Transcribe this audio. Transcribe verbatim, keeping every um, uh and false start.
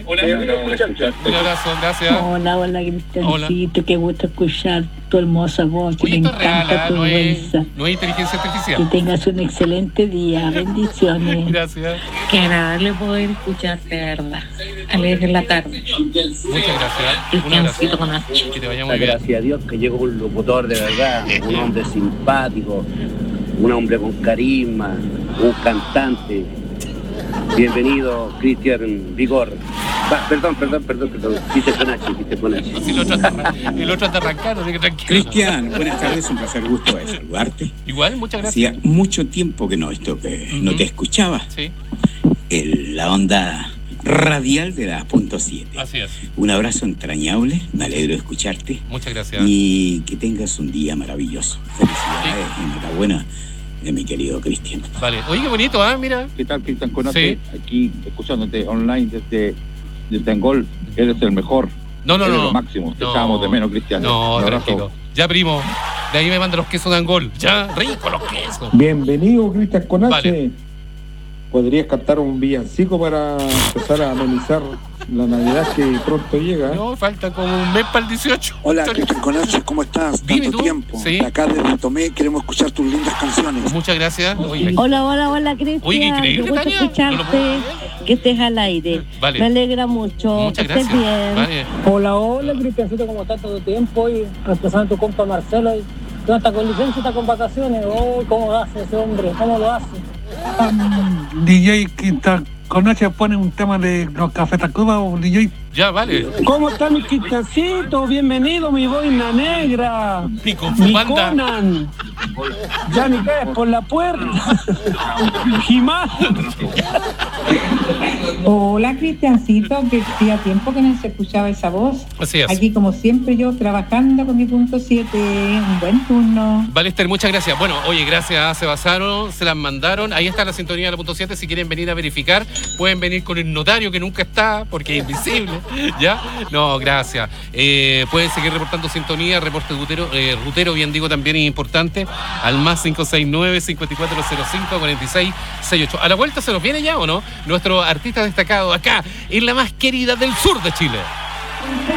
Hola, un abrazo, gracias. Hola, hola, Cristiancito, qué gusto escuchar tu hermosa voz, que Oye, me esto es encanta real, ¿eh? tu no, es, risa. no es inteligencia artificial. Que tengas un excelente día, bendiciones. Gracias. Qué agradable poder escucharte, de verdad. Alegre en la tarde. Muchas gracias. Un Cristiancito con abrazo. H. Que te vaya muy bien. Gracias a Dios que llegó un locutor de verdad, un hombre simpático, un hombre con carisma, un cantante. Bienvenido, Cristian Vigor. Va, perdón, perdón, perdón, perdón. Dice con H, dice con H. Si el otro te el otro te arrancaron, así que tranquilo. Cristian, buenas tardes, un placer, gusto de saludarte. Igual, muchas gracias. Hacía mucho tiempo que no, esto, que uh-huh. no te escuchaba. Sí. El, la onda radial de la punto siete. Así es. Un abrazo entrañable, me alegro de escucharte. Muchas gracias. Y que tengas un día maravilloso. Felicidades, sí. Enhorabuena de mi querido Cristian. Vale, oye, qué bonito, ¿ah? ¿eh? Mira. ¿Qué tal, Cristian? Conoce sí. aquí, escuchándote online desde, desde Angol. Eres el mejor. No, no, Eres no. lo máximo. Te no, echábamos de menos, Cristian. No, tranquilo. Ya, primo. De ahí me mandan los quesos de Angol. Ya, rico los quesos. Bienvenido, Cristian Conache. Vale. ¿Podrías cantar un villancico para empezar a amenizar la Navidad que pronto llega? No, falta como un mes para el dieciocho. Hola, Cristian Conache, ¿cómo estás? Tanto tiempo. Sí. Acá desde Tomé queremos escuchar tus lindas canciones. Muchas gracias. Oye, hola, hola, hola, Cristian. Oye, qué increíble, me gusta Tania. escucharte, No que estés al aire. Vale. Me alegra mucho. Muchas que estés gracias. bien. Vale. Hola, hola, Cristiancito, ¿cómo estás todo el tiempo? Y reemplazando a tu compa Marcelo. Y no está con licencia, está con vacaciones. Oh, ¿cómo lo hace ese hombre? ¿Cómo lo hace? Um, D J Quinta Conache pone un tema de los Café Tacuba o D J. Ya, vale. ¿Cómo está mi Cristiancito? Bienvenido, mi boina negra. Mi Mi Conan. Ya ni caes por la puerta. Jimán. Hola, Cristiancito, que hacía tiempo que no se escuchaba esa voz. Así es. Aquí, como siempre, yo trabajando con mi punto siete. Un buen turno. Vale, Esther, muchas gracias. Bueno, oye, gracias a Sebasaro, se las mandaron. Ahí está la sintonía de la punto siete. Si quieren venir a verificar, pueden venir con el notario que nunca está, porque es invisible. ¿Ya? No, gracias. Eh, pueden seguir reportando sintonía, reporte rutero, eh, rutero, bien digo, también es importante, al más cinco seis nueve, cinco cuatro cero cinco, cuatro seis seis ocho. A la vuelta se nos viene ya, ¿o no? Nuestro artista destacado acá, en la más querida del sur de Chile.